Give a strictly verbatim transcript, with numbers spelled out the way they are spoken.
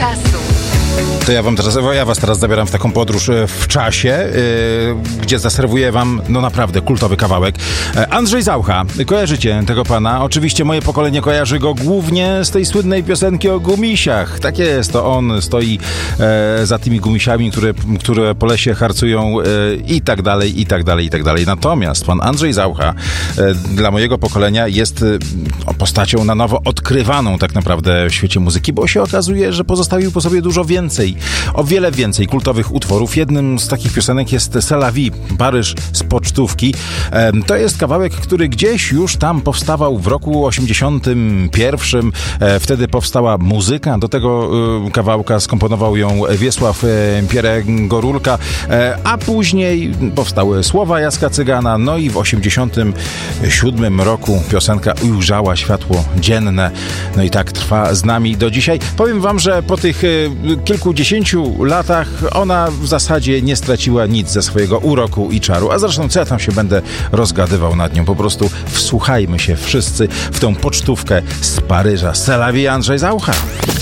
czasu. To ja wam teraz, ja was teraz zabieram w taką podróż w czasie, yy, gdzie zaserwuję wam, no naprawdę, kultowy kawałek. Andrzej Zaucha, kojarzycie tego pana? Oczywiście moje pokolenie kojarzy go głównie z tej słynnej piosenki o gumisiach. Tak jest, to on stoi e, za tymi gumisiami, które, które po lesie harcują e, i tak dalej, i tak dalej, i tak dalej. Natomiast pan Andrzej Zaucha e, dla mojego pokolenia jest e, postacią na nowo odkrywaną tak naprawdę w świecie muzyki, bo się okazuje, że pozostawił po sobie dużo więcej, o wiele więcej kultowych utworów. Jednym z takich piosenek jest C'est la vie, Paryż z pocztówki. To jest kawałek, który gdzieś już tam powstawał w roku osiemdziesiątym pierwszym. Wtedy powstała muzyka. Do tego kawałka skomponował ją Wiesław Pierre-Gorulka, a później powstały słowa Jacka Cygana. No i w osiemdziesiątym siódmym roku piosenka ujrzała światło dzienne. No i tak trwa z nami do dzisiaj. Powiem wam, że po tych kilkudziesięciu latach ona w zasadzie nie straciła nic ze swojego uroku i czaru. A zresztą co ja tam się będę rozgadywał nad nią? Po prostu wsłuchajmy się wszyscy w tą pocztówkę z Paryża. C'est la vie, Andrzej Zaucha.